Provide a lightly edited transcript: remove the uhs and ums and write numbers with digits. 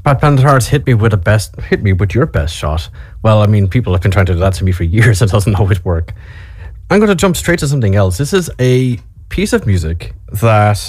Pat Benatar's hit me with your best shot. Well, I mean, people have been trying to do that to me for years. It doesn't always work. I'm going to jump straight to something else. This is a piece of music that